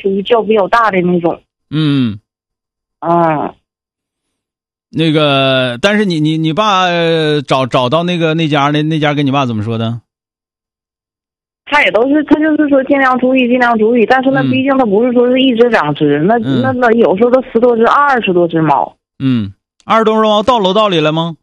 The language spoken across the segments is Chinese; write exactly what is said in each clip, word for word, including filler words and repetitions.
属于叫比较大的那种。 嗯嗯， 那个，但是你你你爸、呃、找找到那个那家那那家跟你爸怎么说的？ 他也都是，他就是说尽量注意，尽量注意。但是呢， 嗯毕竟他不是说是一只两只，那、 嗯、 那那有时候都十多只、二十多只猫。 嗯，二十多只猫到楼道里了吗？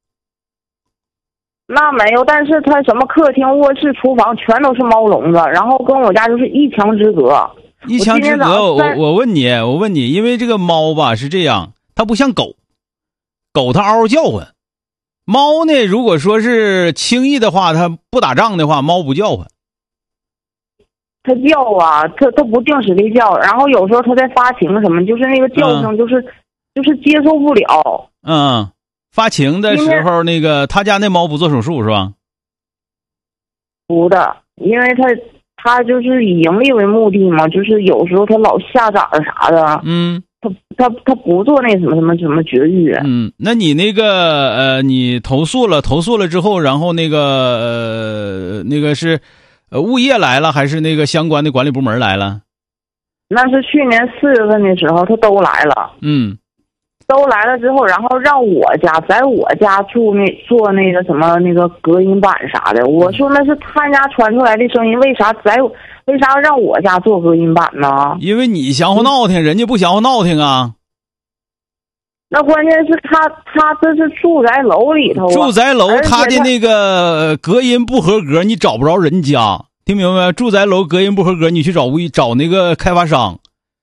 那没有，但是他什么客厅、卧室、厨房全都是猫笼子，然后跟我家就是一墙之隔。 一墙之隔，我我我问你，我问你，因为这个猫吧是这样，它不像狗，狗它嗷嗷叫唤，猫呢，如果说是轻易的话，它不打仗的话，猫不叫唤。 它叫啊，它它不定时的叫，然后有时候它在发情什么，就是那个叫声，就是、嗯、就是接受不了。 嗯，发情的时候，那个他家那猫不做手术是吧？ 不的，因为它它就是以盈利为目的嘛，就是有时候它老下崽儿啥的。 嗯， 它它它不做那什么什么什么绝育。 嗯，那你那个呃，你投诉了，投诉了之后，然后那个呃那个是。呃，物业来了还是那个相关的管理部门来了？ 那是去年四月份的时候，他都来了。 嗯， 都来了之后，然后让我家在我家住那做那个什么那个隔音板啥的。我说那是他家传出来的声音，为啥在为啥让我家做隔音板呢？ 因为你祥和闹挺，人家不祥和闹挺啊。 那关键是他他这是住宅楼里头、啊， 住宅楼他的那个隔音不合格，你找不着人家，听明白没？住宅楼隔音不合格，你去找物业找那个开发商，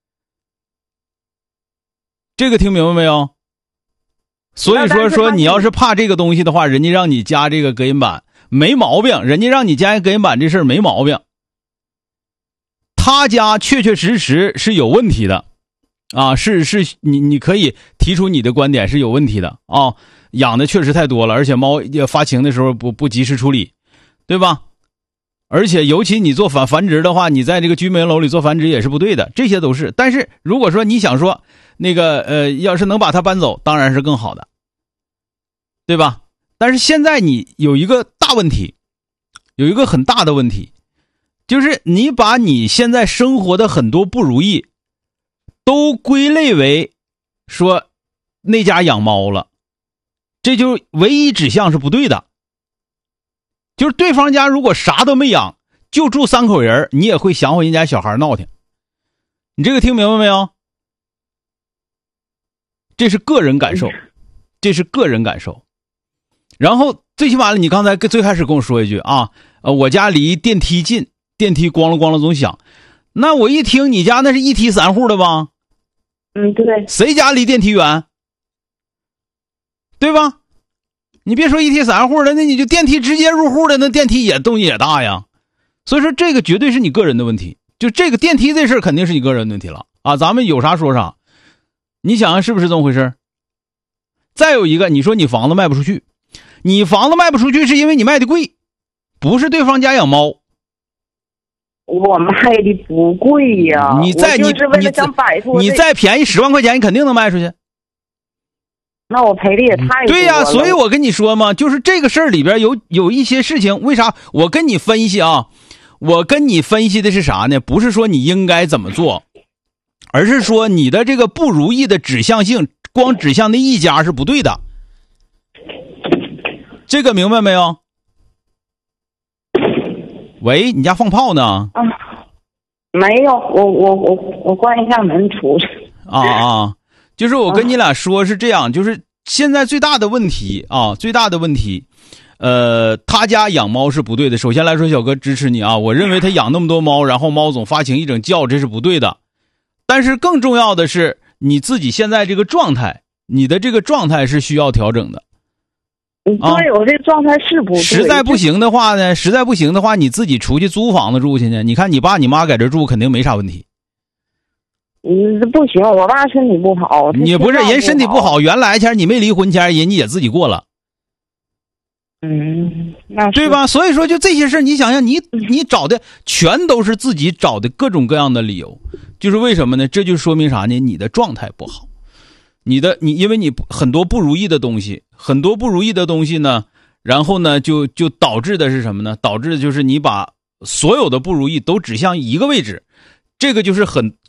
这个听明白没有？所以说说你要是怕这个东西的话，人家让你加这个隔音板没毛病，人家让你加隔音板这事儿没毛病，他家确确实实是有问题的。啊，是是，你你可以提出你的观点是有问题的啊，养的确实太多了，而且猫发情的时候不不及时处理，对吧？而且尤其你做繁繁殖的话，你在这个居民楼里做繁殖也是不对的，这些都是。但是如果说你想说那个呃，要是能把它搬走，当然是更好的，对吧？但是现在你有一个大问题，有一个很大的问题，就是你把你现在生活的很多不如意都归类为说那家养猫了，这就唯一指向是不对的。就是对方家如果啥都没养，就住三口人，你也会想回人家小孩闹挺。你这个听明白没有？这是个人感受，这是个人感受。然后最起码你刚才最开始跟我说一句啊，呃，我家离电梯近，电梯咣啷咣啷总响。那我一听你家那是一梯三户的吧？ 嗯，对。 谁家离电梯远？对吧？你别说一梯三户的，那你就电梯直接入户的，那电梯也动静也大呀。所以说这个绝对是你个人的问题，就这个电梯这事儿肯定是你个人的问题了啊！咱们有啥说啥，你想想是不是这么回事？再有一个，你说你房子卖不出去，你房子卖不出去是因为你卖的贵，不是对方家养猫。 我卖的不贵呀， 你再你就是为了想摆脱， 你再便宜十万块钱，你肯定能卖出去。 那我赔的也太多了。 对呀，所以我跟你说嘛，就是这个事儿里边有有一些事情，为啥我跟你分析啊？我跟你分析的是啥呢？不是说你应该怎么做，而是说你的这个不如意的指向性，光指向那一家是不对的。这个明白没有？喂，你家放炮呢？ 啊，没有，我我我我关一下门出去。 啊啊，就是我跟你俩说是这样，就是现在最大的问题啊，最大的问题，呃，他家养猫是不对的。首先来说，小哥支持你啊，我认为他养那么多猫，然后猫总发情一整叫，这是不对的。但是更重要的是，你自己现在这个状态，你的这个状态是需要调整的。 对，我这状态是不对。 实在不行的话呢，实在不行的话，你自己出去租房子住去呢。你看你爸你妈在这住，肯定没啥问题。 嗯，不行，我爸身体不好。 你不是人身体不好，原来前你没离婚前，人家也自己过了。 嗯，那对吧？所以说，就这些事你想想，你你找的全都是自己找的各种各样的理由，就是为什么呢？这就说明啥呢？你的状态不好。你的你因为你很多不如意的东西，很多不如意的东西呢，然后呢就就导致的是什么呢？导致的就是你把所有的不如意都指向一个位置，这个就是很